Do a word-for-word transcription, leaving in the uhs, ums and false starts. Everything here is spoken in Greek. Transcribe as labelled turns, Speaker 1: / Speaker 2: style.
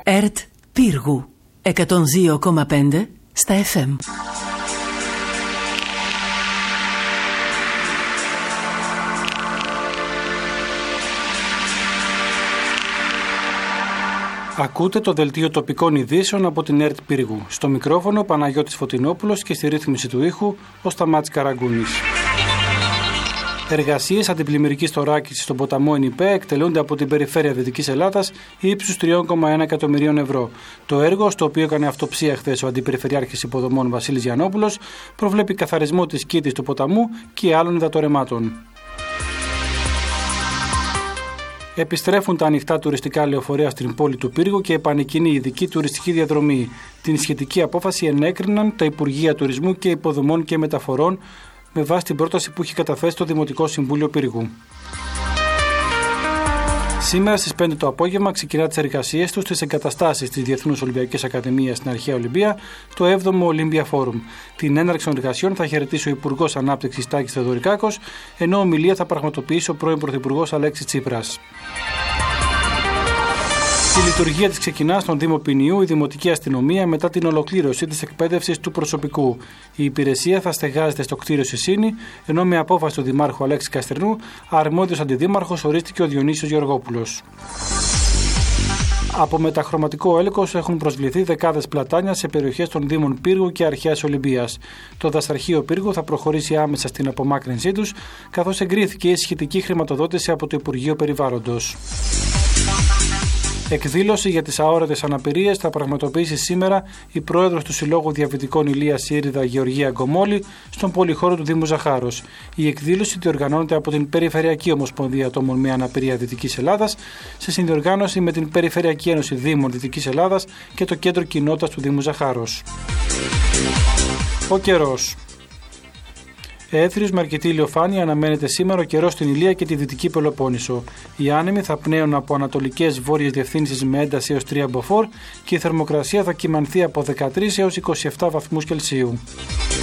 Speaker 1: ΕΡΤ Πύργου εκατόν δύο κόμμα πέντε στα εφ εμ.
Speaker 2: Ακούτε το δελτίο τοπικών ειδήσεων από την ΕΡΤ Πύργου. Στο μικρόφωνο Παναγιώτης Φωτεινόπουλος και στη ρύθμιση του ήχου ο Σταμάτης Καραγκούνης. Εργασίες αντιπλημμυρικής θωράκισης στον ποταμό Ενιπέ εκτελούνται από την περιφέρεια Δυτικής Ελλάδας ύψους τρία κόμμα ένα εκατομμυρίων ευρώ. Το έργο, στο οποίο έκανε αυτοψία χθες ο Αντιπεριφερειάρχης Υποδομών Βασίλης Γιαννόπουλος, προβλέπει καθαρισμό της κήτης του ποταμού και άλλων υδατορρεμμάτων. Επιστρέφουν τα ανοιχτά τουριστικά λεωφορεία στην πόλη του Πύργου και επανεκκινεί η ειδική τουριστική διαδρομή. Την σχετική απόφαση ενέκριναν τα Υπουργεία Τουρισμού και Υποδομών και Μεταφορών με βάση την πρόταση που έχει καταθέσει το Δημοτικό Συμβούλιο Πύργου. Σήμερα στις πέντε το απόγευμα ξεκινά τις εργασίες του στις εγκαταστάσεις της Διεθνούς Ολυμπιακής Ακαδημίας στην Αρχαία Ολυμπία, το έβδομο Olympia Forum. Την έναρξη των εργασιών θα χαιρετήσει ο Υπουργός Ανάπτυξης Τάκης Θεοδωρικάκος, ενώ ομιλία θα πραγματοποιήσει ο πρώην Πρωθυπουργός Αλέξης Τσίπρας. Η λειτουργία της ξεκινά στον Δήμο Ποινιού η Δημοτική Αστυνομία μετά την ολοκλήρωση της εκπαίδευσης του προσωπικού. Η υπηρεσία θα στεγάζεται στο κτίριο Σισίνη, ενώ με απόφαση του Δημάρχου Αλέξη Καστερνού, αρμόδιος αντιδήμαρχος ορίστηκε ο Διονύσιος Γεωργόπουλος. Από μεταχρωματικό έλκος έχουν προσβληθεί δεκάδες πλατάνια σε περιοχές των Δήμων Πύργου και Αρχαίας Ολυμπίας. Το Δασταρχείο Πύργου θα προχωρήσει άμεσα στην απομάκρυνσή τους, καθώς εγκρίθηκε η σχετική χρηματοδότηση από το Υπουργείο Περιβάλλοντος. Εκδήλωση για τις αόρατες αναπηρίες θα πραγματοποιήσει σήμερα η πρόεδρος του Συλλόγου Διαβητικών Ηλίας Ήριδα Γεωργία Γκομόλη στον πολυχώρο του Δήμου Ζαχάρος. Η εκδήλωση διοργανώνεται από την Περιφερειακή Ομοσπονδία Ατόμων με Αναπηρία Δυτικής Ελλάδας σε συνδιοργάνωση με την Περιφερειακή Ένωση Δήμων Δυτικής Ελλάδας και το Κέντρο Κοινότητας του Δήμου Ζαχάρος. Ο καιρός. Έθριος με αρκετή ηλιοφάνεια αναμένεται σήμερα ο καιρός στην Ηλία και τη Δυτική Πελοπόννησο. Οι άνεμοι θα πνέουν από ανατολικές βόρειες διευθύνσεις με ένταση έως τρία μποφόρ και η θερμοκρασία θα κυμανθεί από δεκατρείς έως είκοσι επτά βαθμούς Κελσίου.